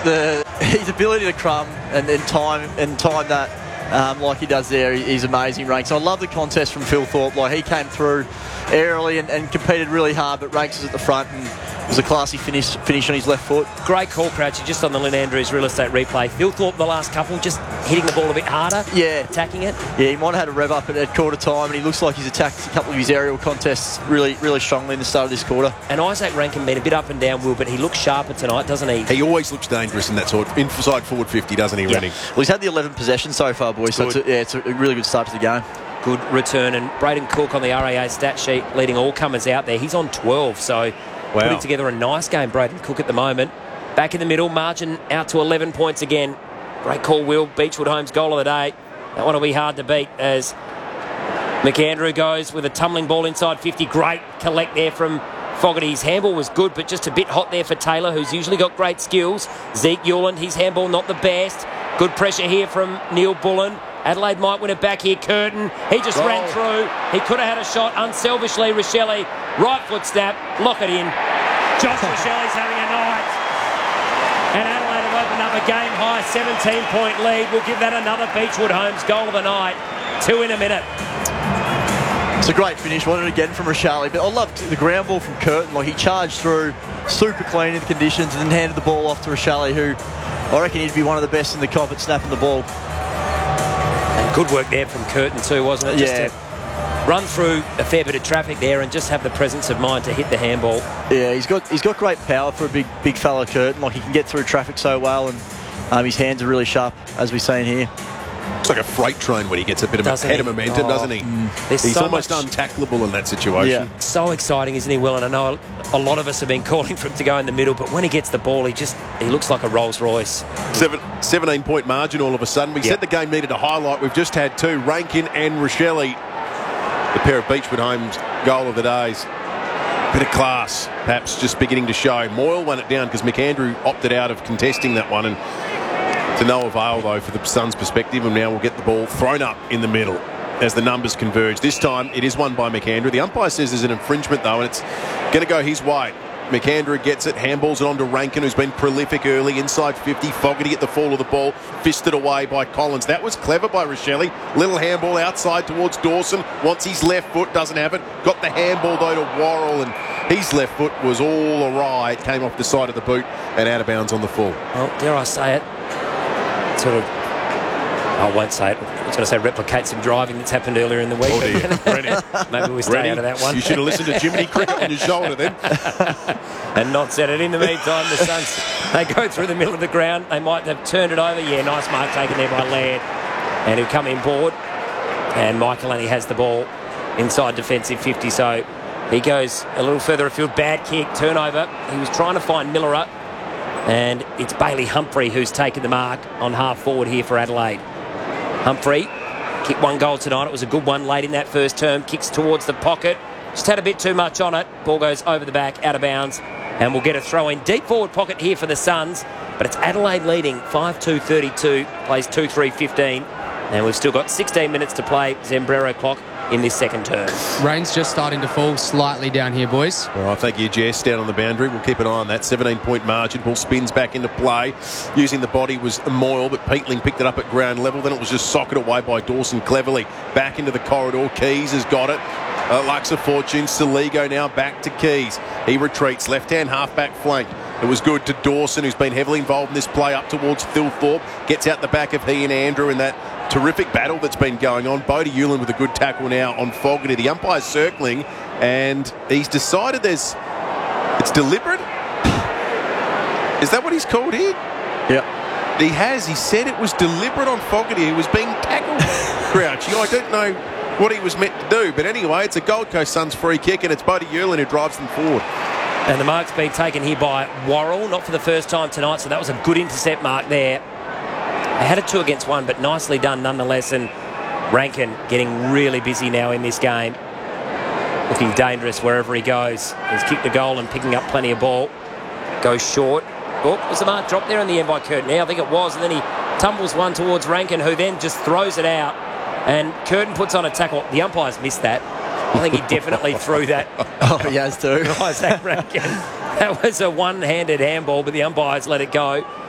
his ability to crumb and time that like he does there is amazing, Ranks. I love the contest from Phil Thorpe. Like, he came through aerially and competed really hard, but Ranks was at the front and it was a classy finish on his left foot. Great call, Crouchy, just on the Lynn Andrews real estate replay. Phil Thorpe, the last couple, just hitting the ball a bit harder. Yeah. Attacking it. Yeah, he might have had a rev up at quarter time, and he looks like he's attacked a couple of his aerial contests really, really strongly in the start of this quarter. And Isaac Rankin been a bit up and down, Will, but he looks sharper tonight, doesn't he? He always looks dangerous in that sort of inside forward 50, doesn't he, Rennie? Well, he's had the 11 possessions so far, boys, so it's a really good start to the game. Good return, and Braden Cook on the RAA stat sheet leading all comers out there. He's on 12, so putting together a nice game, Braden Cook, at the moment. Back in the middle, margin out to 11 points again. Great call, Will. Beechwood Homes goal of the day. That one will be hard to beat as McAndrew goes with a tumbling ball inside 50. Great collect there from Fogarty. His handball was good, but just a bit hot there for Taylor, who's usually got great skills. Zeke Hewland, his handball not the best. Good pressure here from Neil Bullen. Adelaide might win it back here. Curtin, he just ran through. He could have had a shot unselfishly. Rochelle, right foot snap, lock it in. Josh Rochelle's having a night. And Adelaide have opened up a game-high 17-point lead. We'll give that another Beechwood Homes goal of the night. 2 in a minute. It's a great finish. Wanted it again from Rochelle. But I loved the ground ball from Curtin. Like, he charged through, super clean in the conditions, and then handed the ball off to Rochelle, who I reckon he'd be one of the best in the comp at snapping the ball. And good work there from Curtin too, wasn't it? Just to run through a fair bit of traffic there and just have the presence of mind to hit the handball. Yeah, he's got great power for a big fella, Curtin. Like, he can get through traffic so well, and his hands are really sharp, as we've seen here. It's like a freight train when he gets a bit of head of momentum, doesn't he? He's so almost untacklable in that situation. Yeah. So exciting, isn't he, Will? And I know a lot of us have been calling for him to go in the middle, but when he gets the ball, he looks like a Rolls Royce. 17-point margin all of a sudden. We said the game needed a highlight. We've just had two, Rankin and Rochelle, the pair of Beechwood Homes goal of the days. Bit of class, perhaps just beginning to show. Moyle won it down because McAndrew opted out of contesting that one, and to no avail, though, for the Suns' perspective, and now we'll get the ball thrown up in the middle as the numbers converge. This time, it is won by McAndrew. The umpire says there's an infringement, though, and it's going to go his way. McAndrew gets it, handballs it on to Rankin, who's been prolific early, inside 50. Fogarty at the fall of the ball, fisted away by Collins. That was clever by Rochelle. Little handball outside towards Dawson. Wants his left foot, doesn't have it. Got the handball, though, to Worrell, and his left foot was all awry. It came off the side of the boot and out of bounds on the full. Well, dare I say it? Sort of, I won't say it. I was going to say replicate some driving that's happened earlier in the week. Oh dear. Maybe we stay out of that one. You should have listened to Jiminy Cricket on your shoulder then. And not said it. In the meantime, the Suns, they go through the middle of the ground. They might have turned it over. Yeah, nice mark taken there by Laird. And he'll come in board. And Michael only has the ball inside defensive 50. So he goes a little further afield. Bad kick, turnover. He was trying to find Millerer. And it's Bailey Humphrey who's taken the mark on half forward here for Adelaide. Humphrey kicked one goal tonight. It was a good one late in that first term. Kicks towards the pocket. Just had a bit too much on it. Ball goes over the back, out of bounds. And we'll get a throw in. Deep forward pocket here for the Suns. But it's Adelaide leading 5-2-32. Plays 2-3-15. And we've still got 16 minutes to play. Zembrero clock in this second term. Rain's just starting to fall slightly down here, boys. All right, thank you, Jess. Down on the boundary. We'll keep an eye on that. 17-point margin. Ball spins back into play. Using the body was Moyle, but Peatling picked it up at ground level. Then it was just socketed away by Dawson cleverly. Back into the corridor. Keys has got it. Lux of Fortune. Saligo now back to Keys. He retreats. Left-hand half-back flank. It was good to Dawson, who's been heavily involved in this play up towards Phil Thorpe. Gets out the back of he and Andrew in that terrific battle that's been going on. Bodie Hewland with a good tackle now on Fogarty. The umpire's circling, and he's decided it's deliberate. Is that what he's called here? Yeah. He has. He said it was deliberate on Fogarty. He was being tackled. Crouchy. I don't know what he was meant to do, but anyway, it's a Gold Coast Suns free kick, and it's Bodie Hewland who drives them forward. And the mark's been taken here by Worrell, not for the first time tonight, so that was a good intercept mark there. They had a 2 against 1, but nicely done nonetheless, and Rankin getting really busy now in this game. Looking dangerous wherever he goes. He's kicked a goal and picking up plenty of ball. Goes short. Oh, was the mark dropped there in the end by Curtin? Yeah, I think it was, and then he tumbles one towards Rankin, who then just throws it out, and Curtin puts on a tackle. The umpires missed that. I think he definitely threw that. Oh, he has too. Isaac Rankin. That was a one-handed handball, but the umpires let it go.